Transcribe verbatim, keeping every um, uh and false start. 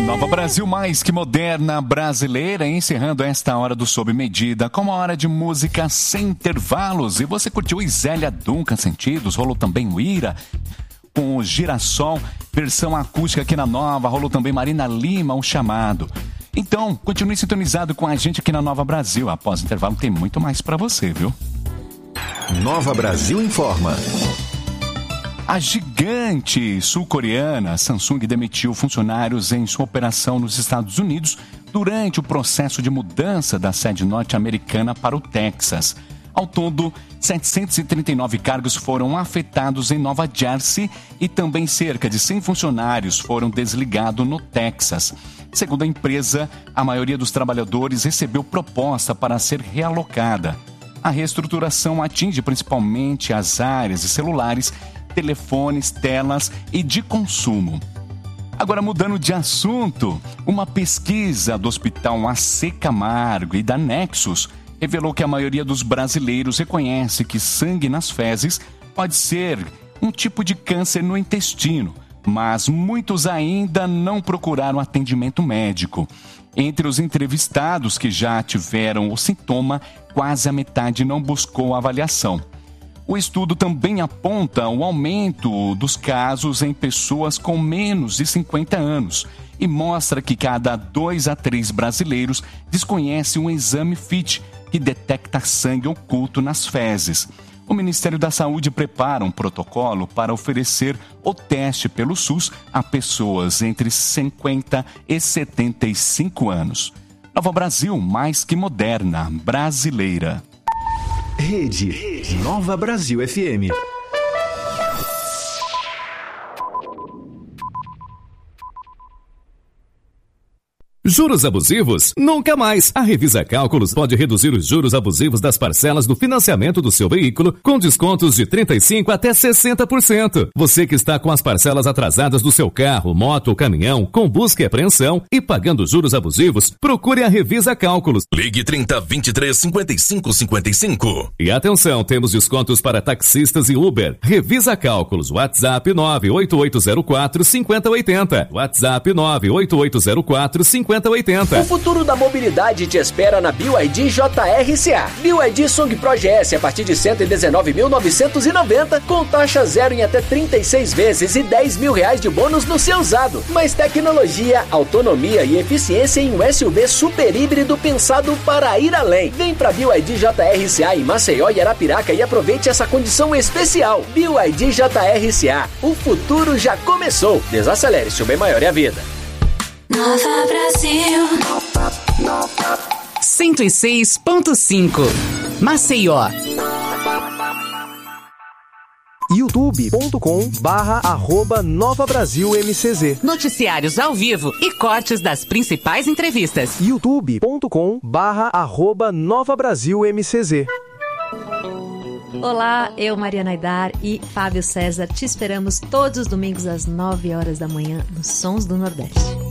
Nova Brasil, mais que moderna, brasileira, encerrando esta hora do Sob Medida com uma hora de música sem intervalos. E você curtiu Zélia Duncan, Sentidos, rolou também o Ira com o Girassol, versão acústica aqui na Nova, rolou também Marina Lima, O Chamado. Então, continue sintonizado com a gente aqui na Nova Brasil. Após o intervalo tem muito mais pra você, viu? Nova Brasil informa. A gigante sul-coreana Samsung demitiu funcionários em sua operação nos Estados Unidos durante o processo de mudança da sede norte-americana para o Texas. Ao todo, setecentos e trinta e nove cargos foram afetados em Nova Jersey e também cerca de cem funcionários foram desligados no Texas. Segundo a empresa, a maioria dos trabalhadores recebeu proposta para ser realocada. A reestruturação atinge principalmente as áreas de celulares, telefones, telas e de consumo. Agora, mudando de assunto, uma pesquisa do Hospital A C Camargo e da Nexus revelou que a maioria dos brasileiros reconhece que sangue nas fezes pode ser um tipo de câncer no intestino, mas muitos ainda não procuraram atendimento médico. Entre os entrevistados que já tiveram o sintoma, quase a metade não buscou avaliação. O estudo também aponta o aumento dos casos em pessoas com menos de cinquenta anos e mostra que cada dois a três brasileiros desconhece um exame F I T que detecta sangue oculto nas fezes. O Ministério da Saúde prepara um protocolo para oferecer o teste pelo SUS a pessoas entre cinquenta e setenta e cinco anos. Nova Brasil, mais que moderna, brasileira. Rede, Rede Nova Brasil F M. Juros abusivos? Nunca mais! A Revisa Cálculos pode reduzir os juros abusivos das parcelas do financiamento do seu veículo com descontos de trinta e cinco por cento até sessenta por cento. Você que está com as parcelas atrasadas do seu carro, moto ou caminhão, com busca e apreensão e pagando juros abusivos, procure a Revisa Cálculos. Ligue trinta, vinte e três, cinquenta e cinco, cinquenta e cinco. E atenção, temos descontos para taxistas e Uber. Revisa Cálculos, WhatsApp nove oito oito zero quatro, cinco zero oito zero. WhatsApp nove oito oito zero quatro, cinco zero oito zero. O futuro da mobilidade te espera na B Y D J R C A. B Y D Song Pro G S a partir de cento e dezenove mil novecentos e noventa, com taxa zero em até trinta e seis vezes e dez mil reais de bônus no seu usado. Mais tecnologia, autonomia e eficiência em um S U V super híbrido pensado para ir além. Vem pra B Y D J R C A em Maceió e Arapiraca e aproveite essa condição especial. B Y D J R C A. O futuro já começou. Desacelere, seu bem maior é a vida. Nova Brasil cento e seis ponto cinco Maceió. youtube ponto com barra arroba Nova Brasil M C Z. Noticiários ao vivo e cortes das principais entrevistas. youtube ponto com barra arroba Nova Brasil M C Z. Olá, eu, Mariana Aidar e Fábio César te esperamos todos os domingos às nove horas da manhã nos Sons do Nordeste.